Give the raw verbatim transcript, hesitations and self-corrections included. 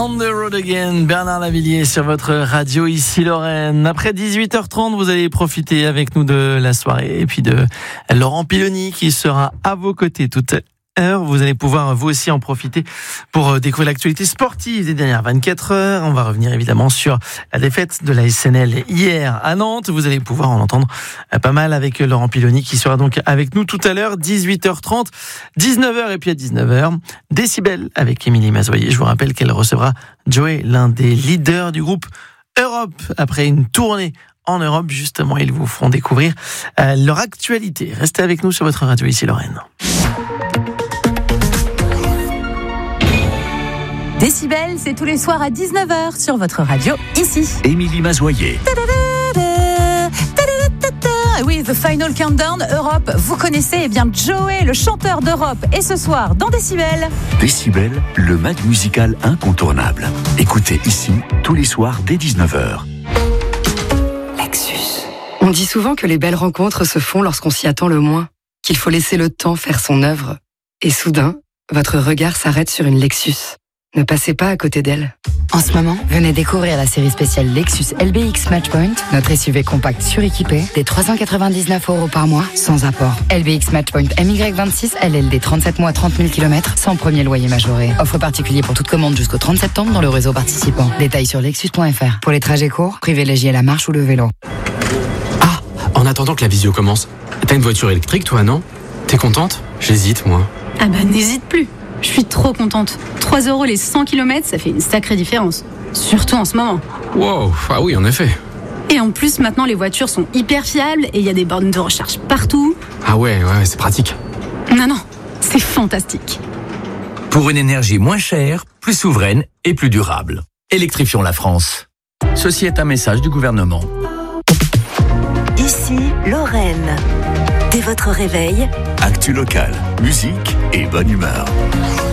On the road again, Bernard Lavilliers sur votre radio ici Lorraine. Après dix-huit heures trente, vous allez profiter avec nous de la soirée et puis de Laurent Piloni qui sera à vos côtés toute l'heure. Vous allez pouvoir vous aussi en profiter pour découvrir l'actualité sportive des dernières vingt-quatre heures. On va revenir évidemment sur la défaite de la S N L hier à Nantes. Vous allez pouvoir en entendre pas mal avec Laurent Piloni qui sera donc avec nous tout à l'heure, dix-huit heures trente, dix-neuf heures et puis à dix-neuf heures, Décibel avec Émilie Mazoyer. Je vous rappelle qu'elle recevra Joey, l'un des leaders du groupe Europe, après une tournée en Europe. Justement, ils vous feront découvrir euh, leur actualité. Restez avec nous sur votre radio ici Lorraine. Décibel, c'est tous les soirs à dix-neuf heures sur votre radio, ici. Émilie Mazoyer. Oui, The Final Countdown, Europe, vous connaissez, eh bien Joey, le chanteur d'Europe, et ce soir dans Décibel. Décibel, le mag musical incontournable. Écoutez ici, tous les soirs dès dix-neuf heures. Lexus. On dit souvent que les belles rencontres se font lorsqu'on s'y attend le moins, qu'il faut laisser le temps faire son œuvre. Et soudain, votre regard s'arrête sur une Lexus. Ne passez pas à côté d'elle. En ce moment, venez découvrir la série spéciale Lexus L B X Matchpoint, notre S U V compact suréquipé, des trois cent quatre-vingt-dix-neuf euros par mois, sans apport. L B X Matchpoint M Y vingt-six, L L D trente-sept mois, trente mille kilomètres, sans premier loyer majoré. Offre particulier pour toute commande jusqu'au trente septembre dans le réseau participant. Détails sur lexus point f r. Pour les trajets courts, privilégiez la marche ou le vélo. Ah, en attendant que la visio commence, t'as une voiture électrique toi, non? T'es contente? J'hésite, moi. Ah bah n'hésite plus. Je suis trop contente. trois euros les cent kilomètres, ça fait une sacrée différence. Surtout en ce moment. Wow, ah oui, en effet. Et en plus, maintenant, les voitures sont hyper fiables et il y a des bornes de recharge partout. Ah ouais, ouais, c'est pratique. Non, non, c'est fantastique. Pour une énergie moins chère, plus souveraine et plus durable. Électrifions la France. Ceci est un message du gouvernement. Ici, Lorraine. Dès votre réveil, Actu local, musique et bonne humeur.